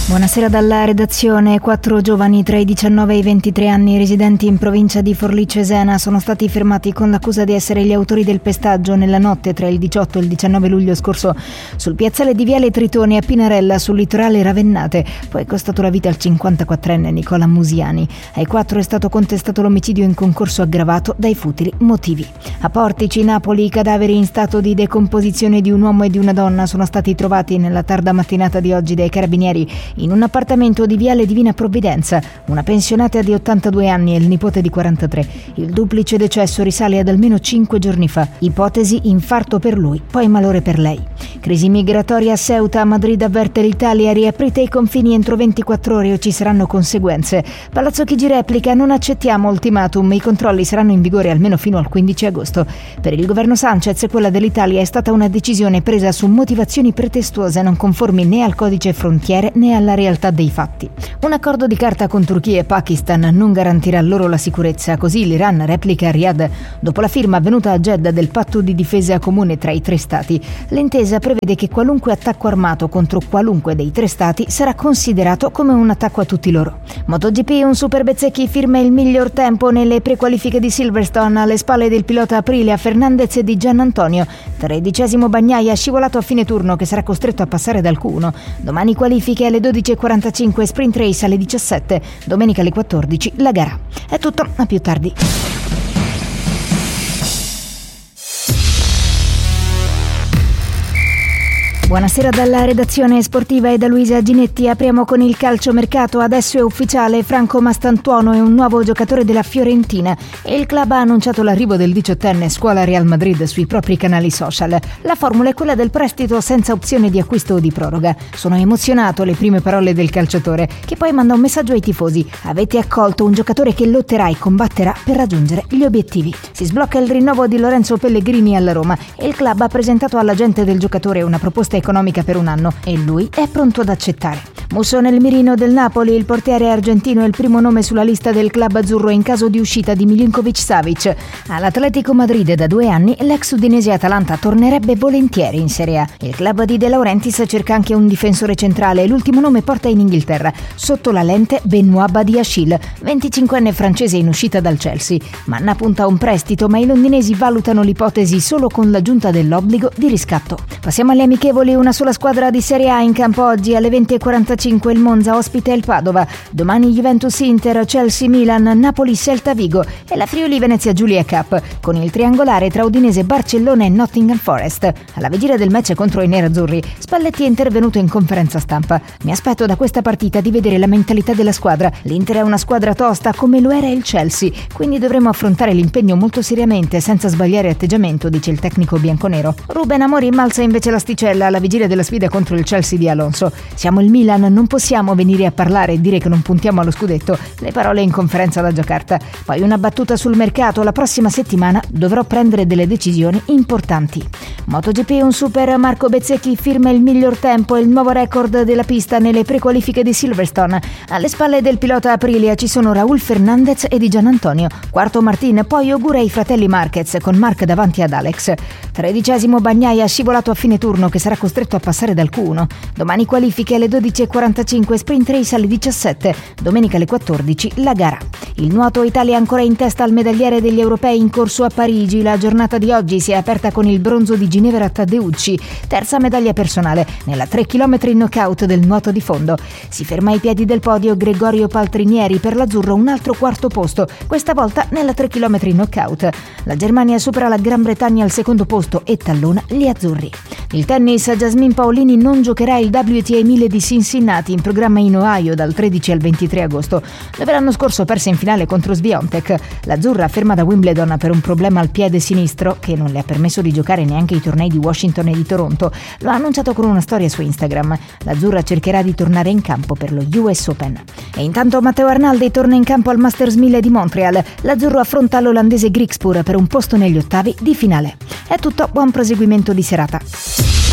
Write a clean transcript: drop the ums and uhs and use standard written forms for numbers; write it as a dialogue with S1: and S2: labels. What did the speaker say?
S1: Buonasera dalla redazione. 4 giovani tra i 19 e i 23 anni residenti in provincia di Forlì-Cesena sono stati fermati con l'accusa di essere gli autori del pestaggio nella notte tra il 18 e il 19 luglio scorso sul piazzale di Viale Tritoni a Pinarella, sul litorale Ravennate. Poi è costato la vita al 54enne Nicola Musiani. Ai 4 è stato contestato l'omicidio in concorso aggravato dai futili motivi. A Portici, Napoli, i cadaveri in stato di decomposizione di un uomo e di una donna sono stati trovati nella tarda mattinata di oggi dai carabinieri in un appartamento di Viale Divina Provvidenza. Una pensionata di 82 anni e il nipote di 43. Il duplice decesso risale ad almeno 5 giorni fa. Ipotesi infarto per lui, poi malore per lei. Crisi migratoria a Ceuta. Madrid avverte l'Italia: riaprite i confini entro 24 ore o ci saranno conseguenze. Palazzo Chigi replica: non accettiamo ultimatum, i controlli saranno in vigore almeno fino al 15 agosto. Per il governo Sanchez quella dell'Italia è stata una decisione presa su motivazioni pretestuose non conformi né al codice frontiere né alla realtà dei fatti. Un accordo di carta con Turchia e Pakistan non garantirà loro la sicurezza, così l'Iran replica a Riyadh dopo la firma avvenuta a Jeddah del patto di difesa comune tra i tre stati. L'intesa prevede che qualunque attacco armato contro qualunque dei tre stati sarà considerato come un attacco a tutti loro. MotoGP, un Super Bezzecchi firma il miglior tempo nelle prequalifiche di Silverstone alle spalle del pilota Aprilia, Fernandez e di Giannantonio. 13° Bagnaia scivolato a fine turno che sarà costretto a passare dal Q1. Domani qualifiche alle 12:45, sprint race alle 17, domenica alle 14 la gara. È tutto, a più tardi. Buonasera dalla redazione sportiva e da Luisa Ginetti. Apriamo con il calciomercato. Adesso è ufficiale: Franco Mastantuono è un nuovo giocatore della Fiorentina e il club ha annunciato l'arrivo del 18enne scuola Real Madrid sui propri canali social. La formula è quella del prestito senza opzione di acquisto o di proroga. Sono emozionato, le prime parole del calciatore, che poi manda un messaggio ai tifosi: avete accolto un giocatore che lotterà e combatterà per raggiungere gli obiettivi. Si sblocca il rinnovo di Lorenzo Pellegrini alla Roma e il club ha presentato all'agente del giocatore una proposta economica per un anno e lui è pronto ad accettare. Musso nel mirino del Napoli. Il portiere argentino è il primo nome sulla lista del club azzurro in caso di uscita di Milinkovic-Savic. All'Atletico Madrid da 2 anni l'ex udinese Atalanta tornerebbe volentieri in Serie A. Il club di De Laurentiis cerca anche un difensore centrale e l'ultimo nome porta in Inghilterra. Sotto la lente Benoît Badiashile, 25enne francese in uscita dal Chelsea. Manna punta a un prestito, ma i londinesi valutano l'ipotesi solo con l'aggiunta dell'obbligo di riscatto. Passiamo alle amichevoli. Una sola squadra di Serie A in campo oggi. Alle 20:45 il Monza ospita il Padova. Domani Juventus-Inter, Chelsea-Milan, Napoli-Celta Vigo e la Friuli-Venezia Giulia Cup con il triangolare tra Udinese, Barcellona e Nottingham Forest. Alla vigilia del match contro i nerazzurri, Spalletti è intervenuto in conferenza stampa. Mi aspetto da questa partita di vedere la mentalità della squadra. L'Inter è una squadra tosta come lo era il Chelsea, quindi dovremo affrontare l'impegno molto seriamente senza sbagliare atteggiamento, dice il tecnico bianconero. Ruben Amorim alza invece l'asticella alla vigilia della sfida contro il Chelsea di Alonso. Siamo il Milan, non possiamo venire a parlare e dire che non puntiamo allo scudetto. Le parole in conferenza da Giacarta. Poi una battuta sul mercato: la prossima settimana dovrò prendere delle decisioni importanti. MotoGP, un Super Marco Bezzecchi firma il miglior tempo e il nuovo record della pista nelle prequalifiche di Silverstone. Alle spalle del pilota Aprilia ci sono Raúl Fernandez e di Giannantonio. Quarto Martin, poi augura ai fratelli Marquez con Marc davanti ad Alex. 13° Bagnaia scivolato a fine turno che sarà costretto a passare dal Q1. Domani qualifiche alle 12:45, sprint race alle 17, domenica alle 14 la gara. Il nuoto Italia ancora in testa al medagliere degli europei in corso a Parigi. La giornata di oggi si è aperta con il bronzo di Ginevra Taddeucci, terza medaglia personale nella 3 km knockout del nuoto di fondo. Si ferma ai piedi del podio Gregorio Paltrinieri, per l'azzurro un altro quarto posto, questa volta nella 3 km knockout. La Germania supera la Gran Bretagna al secondo posto e tallona gli azzurri. Il tennis, Jasmine Paolini non giocherà il WTA 1000 di Cincinnati, in programma in Ohio dal 13 al 23 agosto, dove l'anno scorso perse in finale contro Swiatek. L'azzurra ferma da Wimbledon per un problema al piede sinistro che non le ha permesso di giocare neanche i tornei di Washington e di Toronto. Lo ha annunciato con una storia su Instagram. L'azzurra cercherà di tornare in campo per lo US Open. E intanto Matteo Arnaldi torna in campo al Masters 1000 di Montreal. L'azzurro affronta l'olandese Griekspoor per un posto negli ottavi di finale. È tutto, buon proseguimento di serata.